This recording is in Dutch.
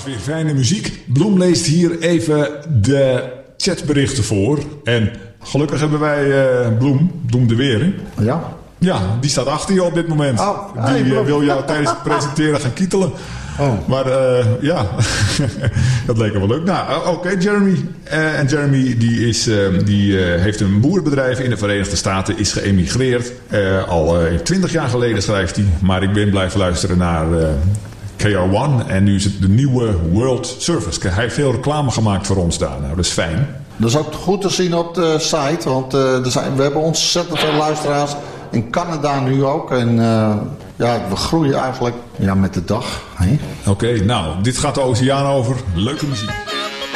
was weer fijne muziek. Bloem leest hier even de chatberichten voor. En gelukkig hebben wij Bloem de Weer. Ja? Ja, die staat achter je op dit moment. Die wil jou tijdens het presenteren gaan kietelen. Maar ja, dat leek wel leuk. Nou, oké, Jeremy. En Jeremy die heeft een boerenbedrijf in de Verenigde Staten, is geëmigreerd. Al 20 jaar geleden schrijft hij. Maar ik ben blijven luisteren naar KR1. En nu is het de nieuwe World Service. Hij heeft veel reclame gemaakt voor ons daar. Nou, dat is fijn. Dat is ook goed te zien op de site. Want we hebben ontzettend veel luisteraars. In Canada nu ook. En we groeien eigenlijk met de dag. Oké, nou, dit gaat de oceaan over. Leuke muziek.